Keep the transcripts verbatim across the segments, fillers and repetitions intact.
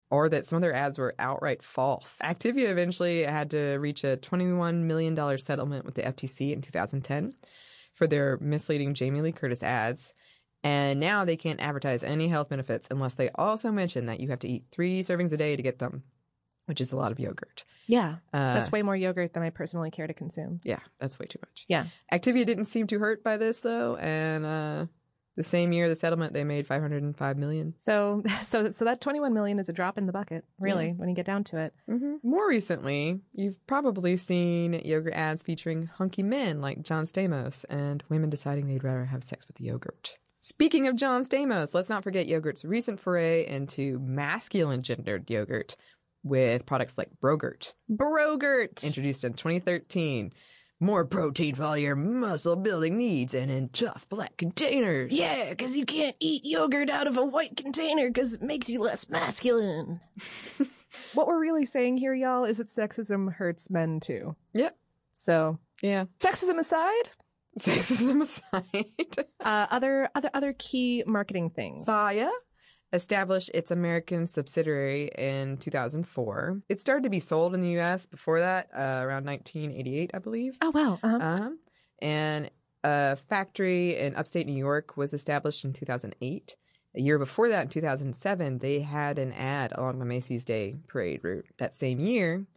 or that some of their ads were outright false. Activia eventually had to reach a twenty-one million dollars settlement with the F T C in two thousand ten for their misleading Jamie Lee Curtis ads. And now they can't advertise any health benefits unless they also mention that you have to eat three servings a day to get them, which is a lot of yogurt. Yeah, Uh, that's way more yogurt than I personally care to consume. Yeah, that's way too much. Yeah. Activia didn't seem too hurt by this, though, and uh, the same year the settlement, they made five hundred five million dollars. So, so, so that twenty-one million dollars is a drop in the bucket, really, Yeah. when you get down to it. Mm-hmm. More recently, you've probably seen yogurt ads featuring hunky men like John Stamos and women deciding they'd rather have sex with the yogurt. Speaking of John Stamos, let's not forget yogurt's recent foray into masculine-gendered yogurt with products like Brogurt. Brogurt! Introduced in twenty thirteen. More protein for all your muscle-building needs and in tough black containers. Yeah, because you can't eat yogurt out of a white container because it makes you less masculine. What we're really saying here, y'all, is that sexism hurts men, too. Yep. So, Yeah. sexism aside, Sexism aside. uh, other other other key marketing things. Saya established its American subsidiary in two thousand four. It started to be sold in the U S before that, uh, around nineteen eighty-eight, I believe. Oh, wow. Uh-huh. Uh-huh. And a factory in upstate New York was established in two thousand eight. A year before that, in two thousand seven, they had an ad along the Macy's Day Parade route. That same year,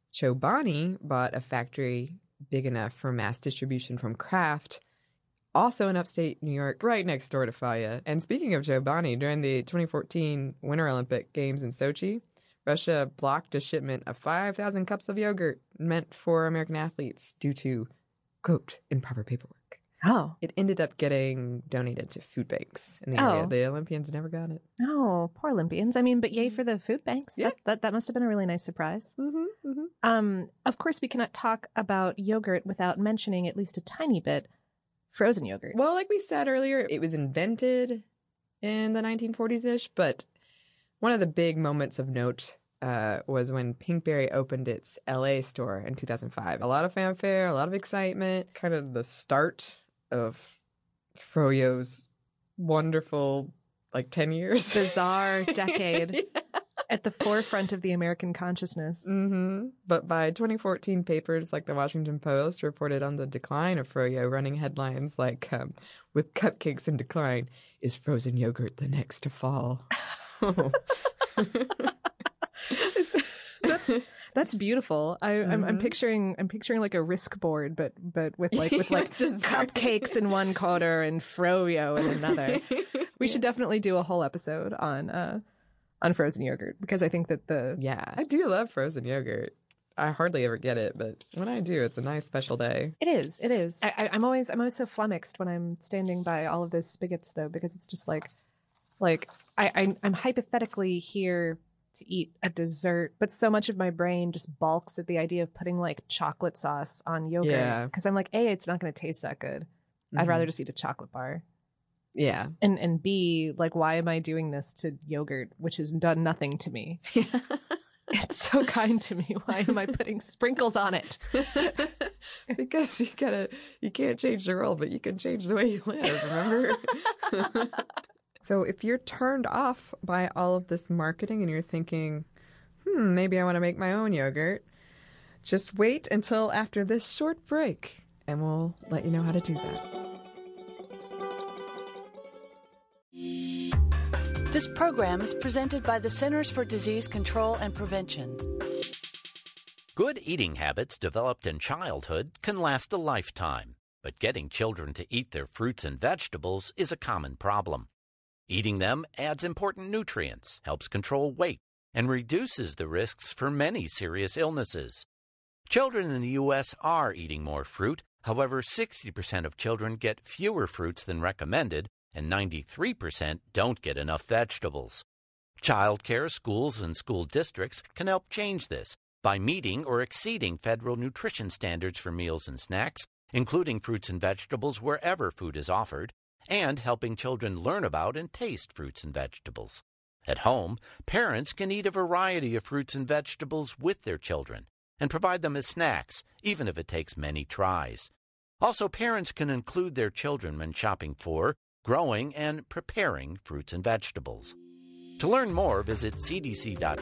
Chobani bought a factory big enough for mass distribution from Kraft, also in upstate New York, right next door to Faya. And speaking of Chobani, during the twenty fourteen Winter Olympic Games in Sochi, Russia blocked a shipment of five thousand cups of yogurt meant for American athletes due to, quote, improper paperwork. Oh. It ended up getting donated to food banks in the Oh. area. The Olympians never got it. Oh, poor Olympians. I mean, but yay for the food banks. Yeah. That, that, that must have been a really nice surprise. Mm-hmm, mm-hmm. Um, of course, we cannot talk about yogurt without mentioning at least a tiny bit frozen yogurt. Well, like we said earlier, it was invented in the nineteen forties-ish, but one of the big moments of note uh, was when Pinkberry opened its L A store in two thousand five. A lot of fanfare, a lot of excitement, kind of the start of Froyo's wonderful, like, ten years. Bizarre decade Yeah. at the forefront of the American consciousness. Mm-hmm. But by twenty fourteen, papers like the Washington Post reported on the decline of Froyo, running headlines like, um, with cupcakes in decline, is frozen yogurt the next to fall? It's, that's that's beautiful. I, I'm, I'm Mhm. picturing I'm picturing like a risk board, but but with like with like Just- cupcakes in one corner and froyo in another. We should definitely do a whole episode on uh on frozen yogurt because I think that the Yeah, I do love frozen yogurt. I hardly ever get it, but when I do, it's a nice special day. it is it is. I, I, I'm always I'm always so flummoxed when I'm standing by all of those spigots though because it's just like like I, I I'm hypothetically here to eat a dessert, but so much of my brain just balks at the idea of putting like chocolate sauce on yogurt Yeah. because I'm like, A, it's not going to taste that good. I'd Mhm. rather just eat a chocolate bar. Yeah. And and B, like, why am I doing this to yogurt, which has done nothing to me? It's so kind to me. Why am I putting sprinkles on it? Because you gotta, you can't change the world, but you can change the way you live, remember? So if you're turned off by all of this marketing and you're thinking, hmm, maybe I want to make my own yogurt, just wait until after this short break and we'll let you know how to do that. This program is presented by the Centers for Disease Control and Prevention. Good eating habits developed in childhood can last a lifetime, but getting children to eat their fruits and vegetables is a common problem. Eating them adds important nutrients, helps control weight, and reduces the risks for many serious illnesses. Children in the U S are eating more fruit. However, sixty percent of children get fewer fruits than recommended, and ninety-three percent don't get enough vegetables. Child care, schools, and school districts can help change this by meeting or exceeding federal nutrition standards for meals and snacks, including fruits and vegetables wherever food is offered, and helping children learn about and taste fruits and vegetables. At home, parents can eat a variety of fruits and vegetables with their children and provide them as snacks, even if it takes many tries. Also, parents can include their children when shopping for, growing, and preparing fruits and vegetables. To learn more, visit c d c dot